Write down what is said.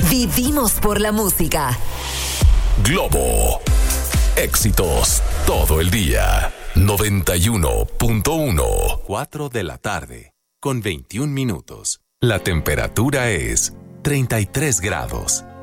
Vivimos por la música. Globo. Éxitos todo el día. 91.1. 4 de la tarde, con 21 minutos. La temperatura es 33 grados.